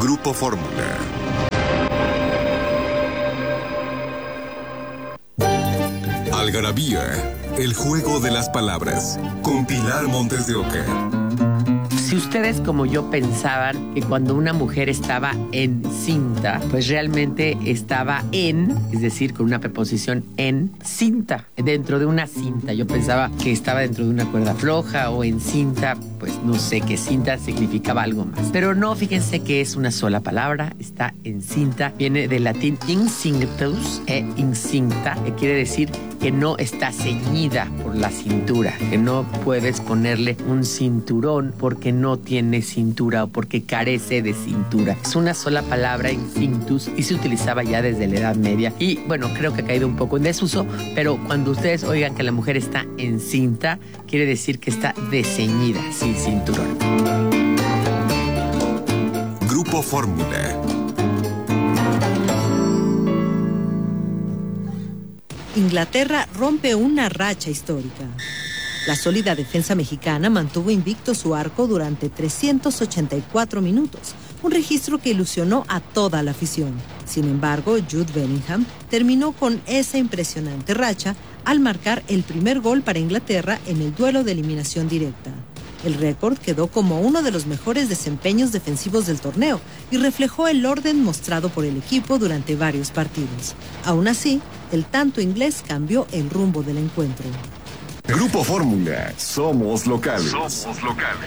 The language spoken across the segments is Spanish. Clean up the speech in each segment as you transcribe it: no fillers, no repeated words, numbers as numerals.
Grupo Fórmula. Algarabía, el juego de las palabras, con Pilar Montes de Oca. Si ustedes como yo pensaban que cuando una mujer estaba encinta, pues realmente estaba es decir, con una preposición en cinta, dentro de una cinta. Yo pensaba que estaba dentro de una cuerda floja o en cinta, pues no sé, que cinta significaba algo más. Pero no, fíjense que es una sola palabra, está encinta, viene del latín incinctus incinta, que quiere decir que no está ceñida por la cintura, que no puedes ponerle un cinturón porque no tiene cintura o porque carece de cintura. Es una sola palabra, incinctus, y se utilizaba ya desde la Edad Media. Y bueno, creo que ha caído un poco en desuso, pero cuando ustedes oigan que la mujer está encinta, quiere decir que está desceñida, sin cinturón. Grupo Fórmula. Inglaterra rompe una racha histórica. La sólida defensa mexicana mantuvo invicto su arco durante 384 minutos, un registro que ilusionó a toda la afición. Sin embargo, Jude Bellingham terminó con esa impresionante racha al marcar el primer gol para Inglaterra en el duelo de eliminación directa. El récord quedó como uno de los mejores desempeños defensivos del torneo y reflejó el orden mostrado por el equipo durante varios partidos. Aún así, el tanto inglés cambió el rumbo del encuentro. Grupo Fórmula. Somos locales. Somos locales.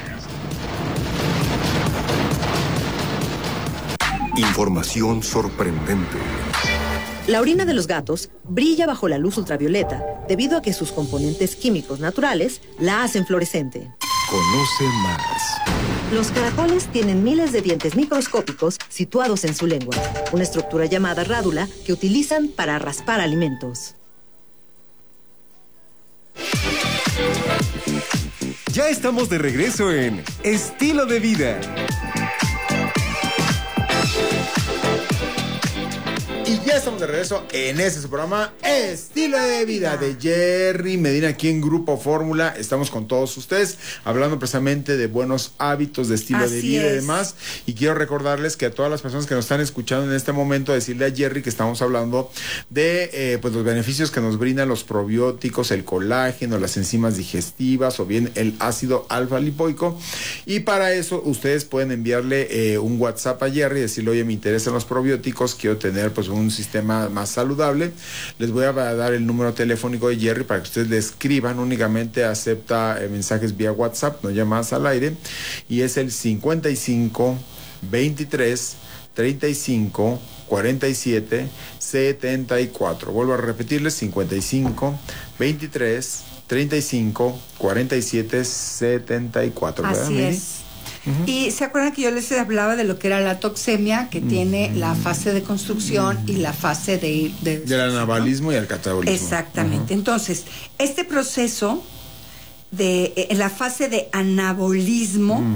Información sorprendente. La orina de los gatos brilla bajo la luz ultravioleta debido a que sus componentes químicos naturales la hacen fluorescente. Conoce más. Los caracoles tienen miles de dientes microscópicos situados en su lengua, una estructura llamada rádula que utilizan para raspar alimentos. Ya estamos de regreso en Estilo de Vida. Y ya estamos de regreso en su programa Estilo de Vida de Jerry Medina aquí en Grupo Fórmula. Estamos con todos ustedes hablando precisamente de buenos hábitos, de estilo de vida y demás. Y quiero recordarles que a todas las personas que nos están escuchando en este momento, decirle a Jerry que estamos hablando de pues los beneficios que nos brindan los probióticos, el colágeno, las enzimas digestivas o bien el ácido alfa lipoico. Y para eso ustedes pueden enviarle un WhatsApp a Jerry y decirle, oye, me interesan los probióticos, quiero tener pues un sistema más saludable. Les voy a dar el número telefónico de Jerry para que ustedes le escriban. Únicamente acepta mensajes vía WhatsApp, no llamadas al aire, y es el 55 23 35 47 74. Vuelvo a repetirles: 55 23 35 47 74. Así Mary? es. Y se acuerdan que yo les hablaba de lo que era la toxemia, que tiene la fase de construcción y la fase del anabolismo, ¿no? Y el catabolismo. Exactamente. Entonces, este proceso de la fase de anabolismo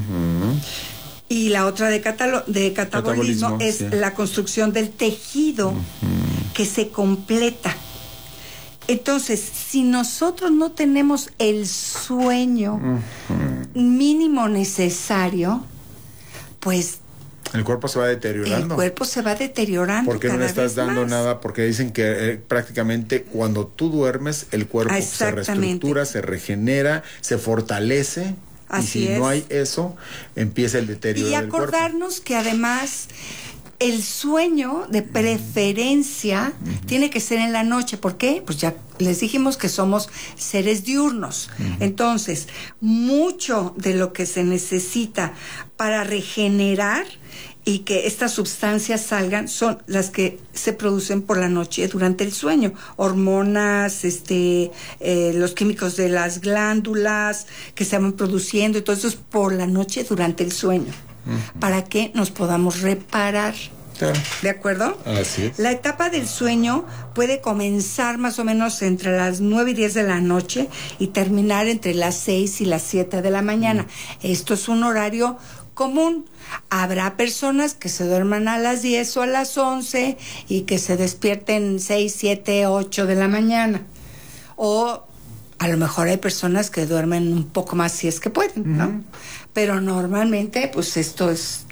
y la otra de catabolismo es la construcción del tejido que se completa. Entonces, si nosotros no tenemos el sueño mínimo necesario, pues el cuerpo se va deteriorando. El cuerpo se va deteriorando. Porque no le estás dando nada, porque dicen que prácticamente cuando tú duermes, el cuerpo se reestructura, se regenera, se fortalece. Así y si es. no hay eso, empieza el deterioro del cuerpo. Y acordarnos que además el sueño de preferencia tiene que ser en la noche. ¿Por qué? Pues ya les dijimos que somos seres diurnos. Entonces, mucho de lo que se necesita para regenerar y que estas sustancias salgan son las que se producen por la noche durante el sueño. Hormonas, los químicos de las glándulas que se van produciendo, y todo eso es por la noche durante el sueño. Para que nos podamos reparar. Claro. ¿De acuerdo? Así es. La etapa del sueño puede comenzar más o menos entre las 9 y 10 de la noche y terminar entre las 6 y las 7 de la mañana. Esto es un horario común. Habrá personas que se duerman a las 10 o a las 11 y que se despierten 6, 7, 8 de la mañana. O a lo mejor hay personas que duermen un poco más si es que pueden, ¿no? Pero normalmente, pues esto es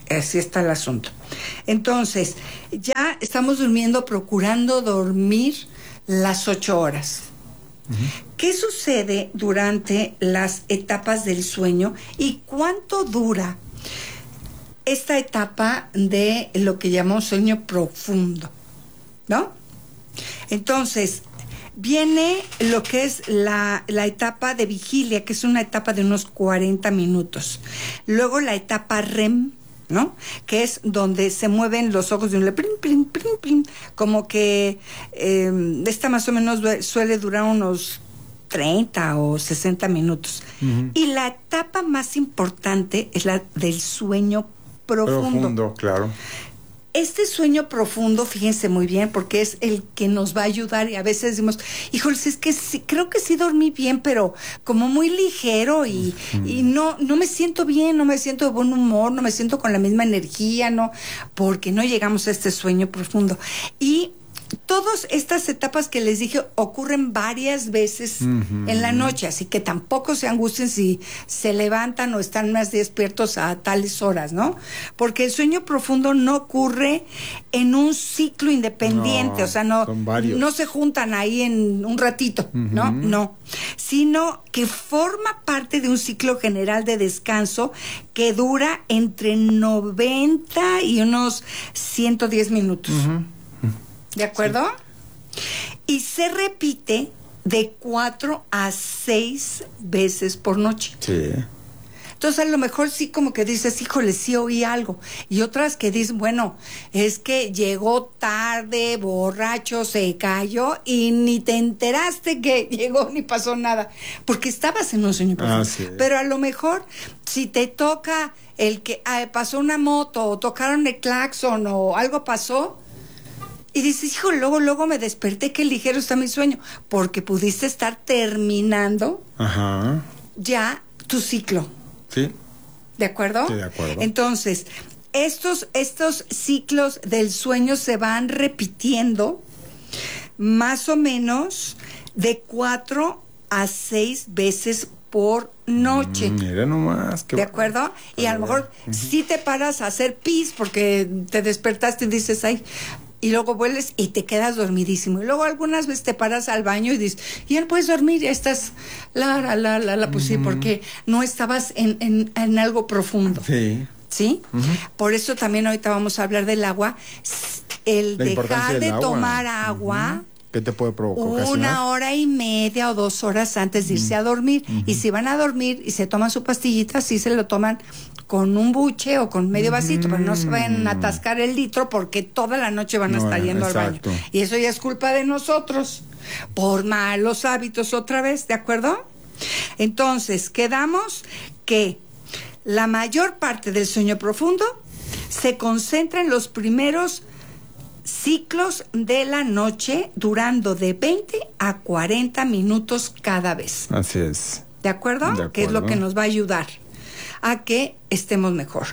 Así está el asunto. Entonces, ya estamos procurando dormir las 8 horas. ¿Qué sucede durante las etapas del sueño y cuánto dura esta etapa de lo que llamamos sueño profundo? ¿No? Entonces, viene lo que es la etapa de vigilia, que es una etapa de unos 40 minutos. Luego la etapa REM, ¿no? Que es donde se mueven los ojos de un plin, plin, plin, plin, como que esta más o menos suele durar unos 30 o 60 minutos. Y la etapa más importante es la del sueño profundo. Claro. Este sueño profundo, fíjense muy bien, porque es el que nos va a ayudar, y a veces decimos, híjole, es que sí, creo que sí dormí bien, pero como muy ligero y no me siento bien, no me siento de buen humor, no me siento con la misma energía, no, porque no llegamos a este sueño profundo. Y todas estas etapas que les dije ocurren varias veces en la noche, así que tampoco se angustien si se levantan o están más despiertos a tales horas, ¿no? Porque el sueño profundo no ocurre en un ciclo independiente, o sea, no se juntan ahí en un ratito, no, sino que forma parte de un ciclo general de descanso que dura entre 90 y unos 110 minutos. ¿De acuerdo? Sí. Y se repite de 4 a 6 veces por noche. Sí. Entonces, a lo mejor sí como que dices, híjole, sí oí algo. Y otras que dicen, bueno, es que llegó tarde, borracho, se cayó y ni te enteraste que llegó ni pasó nada. Porque estabas en un sueño profundo. Sí. Pero a lo mejor, si te toca el que pasó una moto o tocaron el claxon o algo pasó, y dices, hijo, luego me desperté, qué ligero está mi sueño, porque pudiste estar terminando ya tu ciclo. Sí. ¿De acuerdo? Sí, de acuerdo. Entonces, estos ciclos del sueño se van repitiendo más o menos de 4 a 6 veces por noche. Mira nomás. ¿De acuerdo? Y a lo mejor sí te paras a hacer pis porque te despertaste y dices, ay, y luego vuelves y te quedas dormidísimo. Y luego algunas veces te paras al baño y dices, ya no puedes dormir, ya estás pues sí, porque no estabas en algo profundo. Sí. ¿Sí? Por eso también ahorita vamos a hablar del agua. El dejar de tomar agua. ¿Qué te puede provocar? 1 hora y media o 2 horas antes de irse a dormir. Y si van a dormir y se toman su pastillita, sí se lo toman con un buche o con medio vasito, pero no se vayan a atascar el litro porque toda la noche van a estar yendo al baño. Y eso ya es culpa de nosotros, por malos hábitos otra vez, ¿de acuerdo? Entonces, quedamos que la mayor parte del sueño profundo se concentra en los primeros ciclos de la noche, durando de 20 a 40 minutos cada vez. Así es. ¿De acuerdo? Que es lo que nos va a ayudar a que estemos mejor.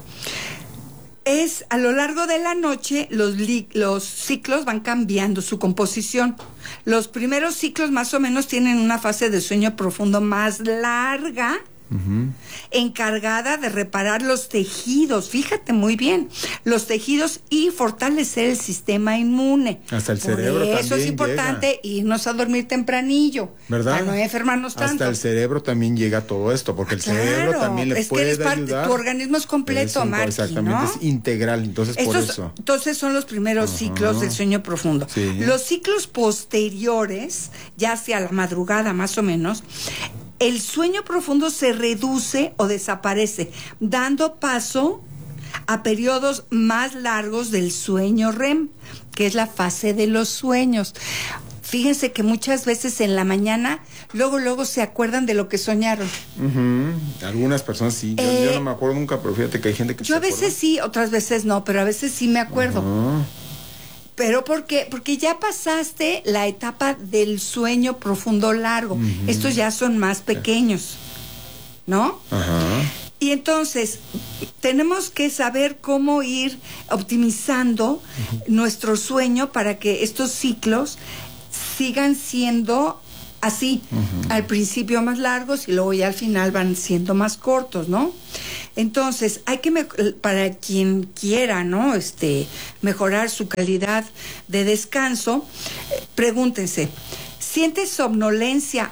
A lo largo de la noche los ciclos van cambiando su composición. Los primeros ciclos más o menos tienen una fase de sueño profundo más larga, encargada de reparar los tejidos, fíjate muy bien, los tejidos y fortalecer el sistema inmune. Hasta el cerebro también. Eso es importante, irnos a dormir tempranillo, ¿verdad? Para no enfermarnos tanto. Hasta el cerebro también llega todo esto, porque el cerebro también le puede ayudar. Tu organismo es completo, Marqui, exactamente, ¿no? Es integral, entonces por eso. Entonces son los primeros ciclos del sueño profundo. Sí. Los ciclos posteriores, ya hacia la madrugada más o menos, el sueño profundo se reduce o desaparece, dando paso a periodos más largos del sueño REM, que es la fase de los sueños. Fíjense que muchas veces en la mañana, luego se acuerdan de lo que soñaron. Algunas personas sí, yo no me acuerdo nunca, pero fíjate que hay gente que yo a veces sí, otras veces no, pero a veces sí me acuerdo. ¿Pero por qué? Porque ya pasaste la etapa del sueño profundo largo. Estos ya son más pequeños, ¿no? Y entonces, tenemos que saber cómo ir optimizando nuestro sueño para que estos ciclos sigan siendo así. Al principio más largos y luego ya al final van siendo más cortos, ¿no? Entonces, hay que para quien quiera, ¿no? Mejorar su calidad de descanso, pregúntense, ¿sientes somnolencia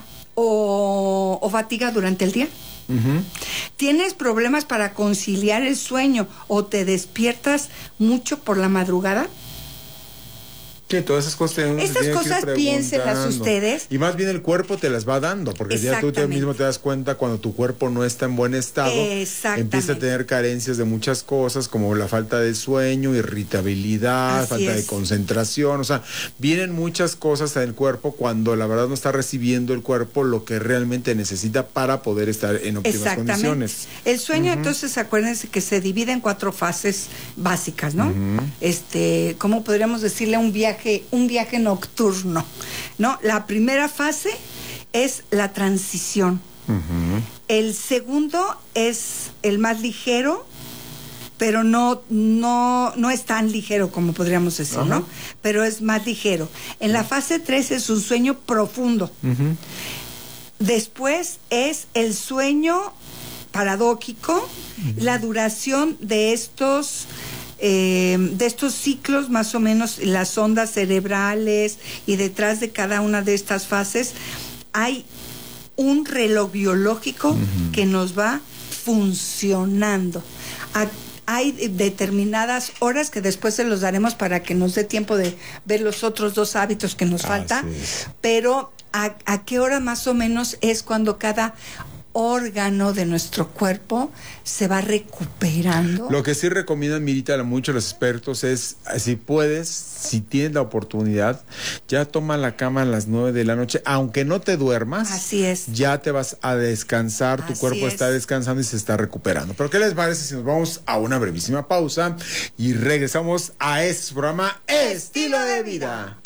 o fatiga durante el día? Uh-huh. ¿Tienes problemas para conciliar el sueño o te despiertas mucho por la madrugada? Que todas esas cosas piénsenlas ustedes. Y más bien el cuerpo te las va dando, porque ya tú mismo te das cuenta cuando tu cuerpo no está en buen estado, empieza a tener carencias de muchas cosas, como la falta de sueño, irritabilidad, falta de concentración, o sea, vienen muchas cosas en el cuerpo cuando la verdad no está recibiendo el cuerpo lo que realmente necesita para poder estar en óptimas condiciones. El sueño, entonces, acuérdense que se divide en 4 fases básicas, ¿no? ¿Cómo podríamos decirle? Un viaje nocturno, ¿no? La primera fase es la transición. Uh-huh. El segundo es el más ligero, pero no es tan ligero como podríamos decir, uh-huh, ¿no? Pero es más ligero. En la fase 3 es un sueño profundo. Uh-huh. Después es el sueño paradójico, uh-huh, la duración de estos ciclos, más o menos las ondas cerebrales, y detrás de cada una de estas fases hay un reloj biológico, uh-huh, que nos va funcionando. Hay determinadas horas que después se los daremos para que nos dé tiempo de ver los otros 2 hábitos que nos falta, pero ¿a qué hora más o menos es cuando cada órgano de nuestro cuerpo se va recuperando? Lo que sí recomiendan, Mirita, mucho los expertos es, si puedes, si tienes la oportunidad, ya toma la cama a las 9 de la noche, aunque no te duermas. Así es. Ya te vas a descansar, tu cuerpo está descansando y se está recuperando. Pero ¿qué les parece si nos vamos a una brevísima pausa y regresamos a este programa Estilo de Vida?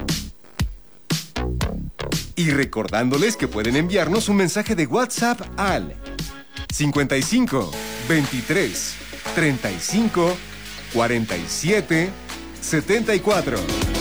Y recordándoles que pueden enviarnos un mensaje de WhatsApp al 55 23 35 47 74.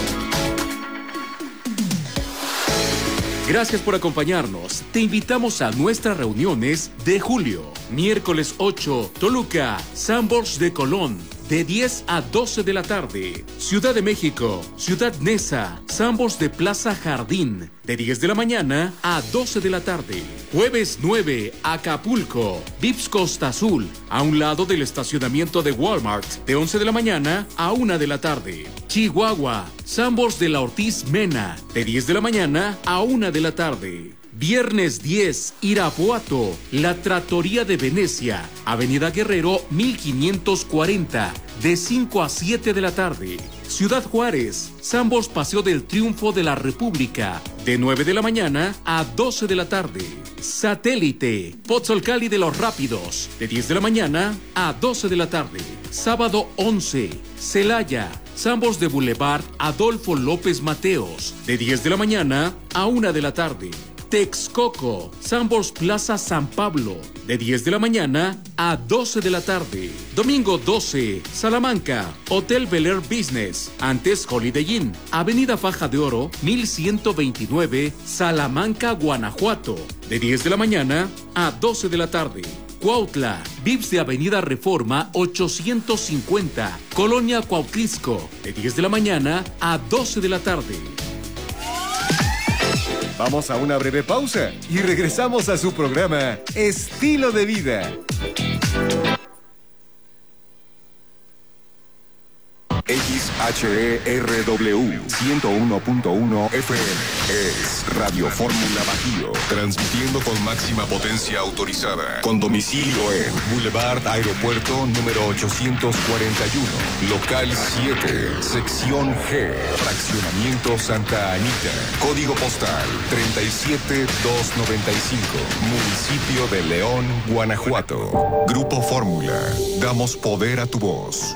Gracias por acompañarnos. Te invitamos a nuestras reuniones de julio. Miércoles 8, Toluca, Sanborns de Colón, de 10 a 12 de la tarde. Ciudad de México, Ciudad Neza, Sanborns de Plaza Jardín, de 10 de la mañana a 12 de la tarde. Jueves 9, Acapulco, Vips Costa Azul, a un lado del estacionamiento de Walmart, de 11 de la mañana a 1 de la tarde. Chihuahua, Sanborns de la Ortiz Mena, de 10 de la mañana a 1 de la tarde. Viernes 10, Irapuato, La Trattoria de Venecia, Avenida Guerrero 1540, de 5 a 7 de la tarde. Ciudad Juárez, Sanborns Paseo del Triunfo de la República, de 9 de la mañana a 12 de la tarde. Satélite, Pozzolcali de los Rápidos, de 10 de la mañana a 12 de la tarde. Sábado 11, Celaya, Sanborns de Boulevard Adolfo López Mateos, de 10 de la mañana a 1 de la tarde. Texcoco, Sanborns Plaza San Pablo, de 10 de la mañana a 12 de la tarde. Domingo 12, Salamanca, Hotel Bel Air Business, antes Holiday Inn, Avenida Faja de Oro, 1129, Salamanca, Guanajuato, de 10 de la mañana a 12 de la tarde. Cuautla, Vips de Avenida Reforma 850, Colonia Cuautlisco, de 10 de la mañana a 12 de la tarde. Vamos a una breve pausa y regresamos a su programa Estilo de Vida. XHERW 101.1 FM es Radio Fórmula Bajío, transmitiendo con máxima potencia autorizada, con domicilio en Boulevard Aeropuerto número 841, local 7, sección G, fraccionamiento Santa Anita, código postal 37295, municipio de León, Guanajuato. Grupo Fórmula, damos poder a tu voz.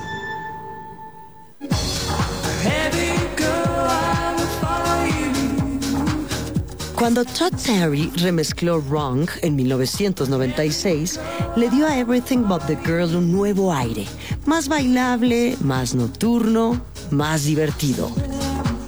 Cuando Todd Terry remezcló Wrong en 1996, le dio a Everything But the Girl un nuevo aire, más bailable, más nocturno, más divertido.